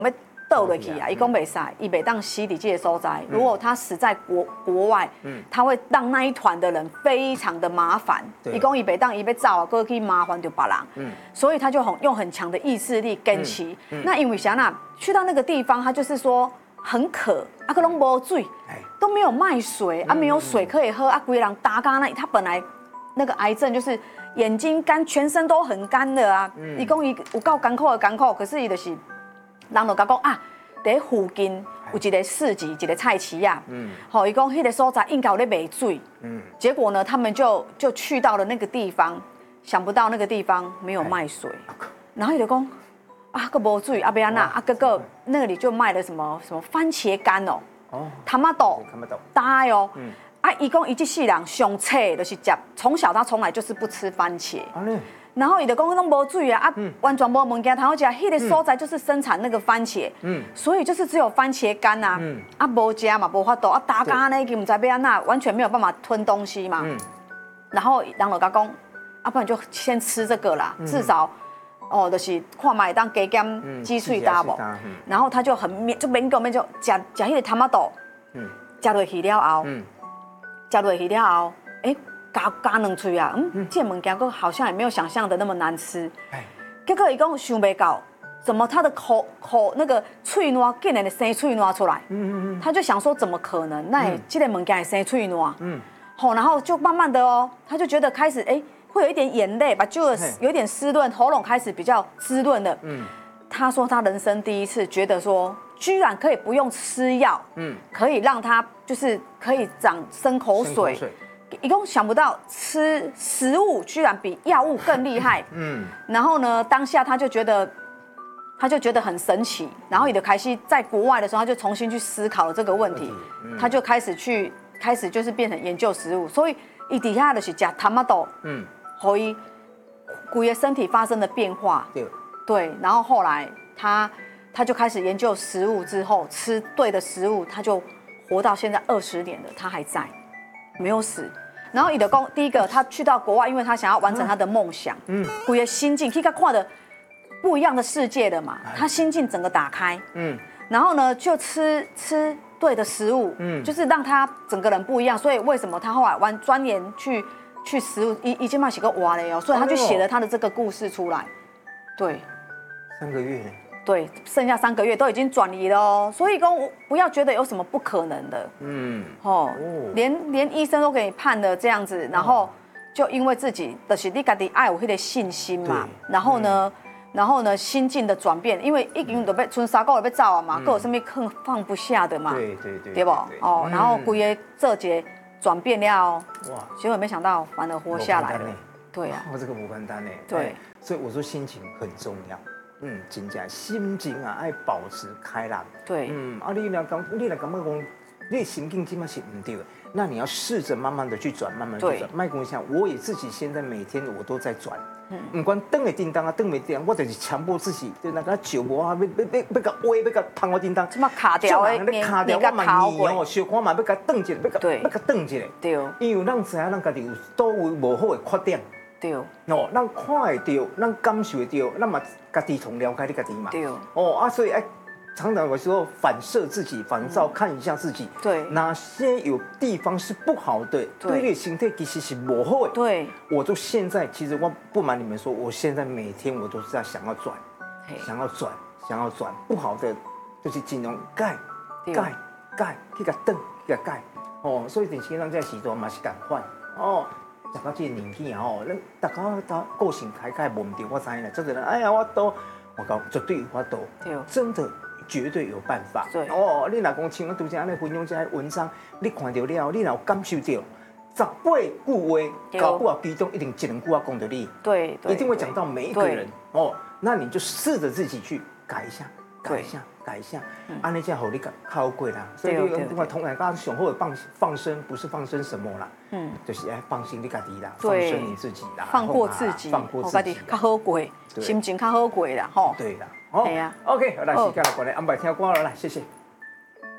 要倒落去啊，伊讲袂使，伊袂当死伫这个所在。如果他死在国外，他会让那一团的人非常的麻烦。伊讲伊袂当，伊要走啊，过去麻烦就别人。所以他就用很强的意志力坚持。那因为啥呢？去到那个地方，他就是说很渴，啊，可拢无水，都没有卖水啊，没有水可以喝啊，规人打干那，他本来那个癌症就是眼睛干，全身都很干的啊。伊讲伊有够艰苦的艰苦，可是伊就是。人就甲讲啊，在附近有一个市集，一个菜市啊，好，伊讲迄个所在应该有咧卖水，结果呢，他们就去到了那个地方，想不到那个地方没有卖水，然后伊就讲啊，个无水，啊，要安那啊，哥哥那里就卖了什么番茄干哦，塔玛豆，大哦，啊，伊讲伊这世人上册就是食，从小他从来就是不吃番茄。然后伊就讲拢无水啊，完全无物件通好食。迄个所在就是生产那个番茄，所以就是只有番茄干啊，无食嘛，无法度啊，大家呢，伊唔知要安那，完全没有办法吞东西嘛。然后人就讲，啊，不然就先吃这个啦，至少就是看卖当加减鸡喙大无。然后他就勉强就食迄个塔玛豆，食落去了后，加两喙啊，这物件好像也没有想象的那么难吃。结果伊讲想不到，怎么他的口那个喙烂竟然会生喙烂出来？他就想说怎么可能？那这个物件会生喙烂？然后就慢慢的他就觉得开始会有一点眼泪，把就有一点湿润，喉咙开始比较滋润了。他说他人生第一次觉得说，居然可以不用吃药，可以让他就是可以生口水。一共想不到吃食物居然比药物更厉害，然后呢，当下他就觉得很神奇，然后也就开始在国外的时候，他就重新去思考了这个问题，他就开始就是变成研究食物，所以伊底下就是吃塔玛豆，所以整个身体发生了变化，对，然后后来他就开始研究食物之后，吃对的食物，他就活到现在20年了，他还在，没有死。然后伊就讲，第一个他去到国外，因为他想要完成他的梦想，整个心境，去看的不一样的世界的嘛，他心境整个打开，然后呢就吃对的食物，就是让他整个人不一样。所以为什么他后来钻研去食物，已经嘛写个哇嘞所以他就写了他的这个故事出来，对 ，3个月。 对，剩下3个月都已经转移了所以讲不要觉得有什么不可能的，连医生都给你判了这样子，然后就因为自己就是你自己爱有那个信心嘛，然后呢心境的转变，因为已经都被剩3个月要走啊嘛，各有什么放不下的嘛，对不？然后规个做一个转变了结果没想到反而活下来了，对啊， 这个不简单对， 所以我说心情很重要。真正心情啊，爱保持开朗。 对， 你来感觉讲，你心境基本是唔对的，那你要试着慢慢的去转，慢慢的去转。麦公想，我也自己现在每天我都在转。不管灯的叮当啊，灯没叮当，我就是强迫自己，就那个酒窝啊，要个歪，要个碰我叮当， 什么卡掉的， 卡掉我嘛黏小看嘛，要个蹬一下，要个蹬一下。 对， 因为咱知影咱家己有倒位无好的缺点。 对， 咱看会到，咱感受会到，咱嘛家己从了解你家己嘛。 对， 所以常常有时候反射自己，反照看一下自己， 对， 哪些有地方是不好的，对你的身体其实是不好的。 对， 我就现在，其实我不瞒你们说，我现在每天我都是在想要转，不好的就是尽量改，去甲转，去甲改。所以电视咱这时段嘛是共款。食到这个年纪咱大家个性开改无唔对，我知啦。这个人，哎呀，我讲绝对有法度，真的绝对有办法。 对， 你若讲像我拄则安尼分享这些文章，你看到了，你若有感受到18句话，搞不好其中一定1、2句话讲到你， 对， 一定会讲到每一个人。那你就试着自己去改一下。安尼才好，你较好过啦。所以你看，同样讲上好的放生，不是放生什么啦，就是放心你家己啦，放生你自己啦， 放过自己，家己较好过，心情较好过啦， 对啦， 对啊 ，OK， 好，来时间来过来安排听歌了，来，谢谢。